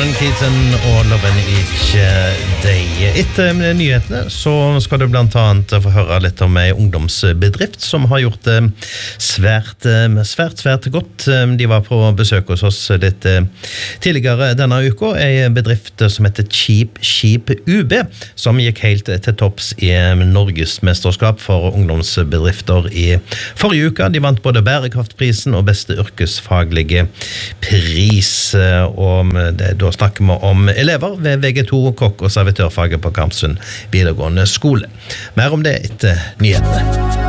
Buren Keaton og Loven Each Day. Etter nyhetene så skal du blant annet få høre litt om en ungdomsbedrift som har gjort det svært godt. De var på besøk hos oss litt tidligere denne uka. En bedrift som heter Cheap Sheep UB, som gikk helt til topps i Norgesmesterskap for ungdomsbedrifter i forrige uke. De vant både bærekraftprisen og beste yrkesfaglige pris. Og da snakker vi om elever ved VG2, kokk- og servitørfaget på Karmsund videregående skole. Mer om det etter nyhetene.